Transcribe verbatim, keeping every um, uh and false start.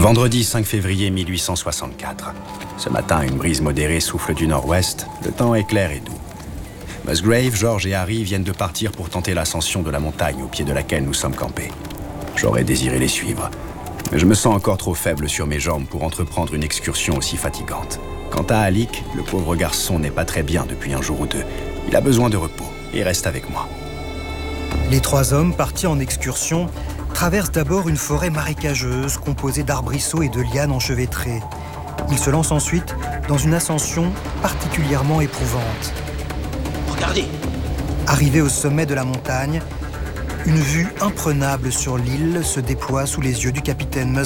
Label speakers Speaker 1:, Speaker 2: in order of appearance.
Speaker 1: Vendredi cinq février mille huit cent soixante-quatre. Ce matin, une brise modérée souffle du nord-ouest. Le temps est clair et doux. Musgrave, George et Harry viennent de partir pour tenter l'ascension de la montagne au pied de laquelle nous sommes campés. J'aurais désiré les suivre, mais je me sens encore trop faible sur mes jambes pour entreprendre une excursion aussi fatigante. Quant à Alec, le pauvre garçon n'est pas très bien depuis un jour ou deux. Il a besoin de repos et reste avec moi.
Speaker 2: Les trois hommes partis en excursion traversent d'abord une forêt marécageuse composée d'arbrisseaux et de lianes enchevêtrées. Ils se lancent ensuite dans une ascension particulièrement éprouvante.
Speaker 3: Regardez!
Speaker 2: Arrivés au sommet de la montagne, une vue imprenable sur l'île se déploie sous les yeux du capitaine Musgrave.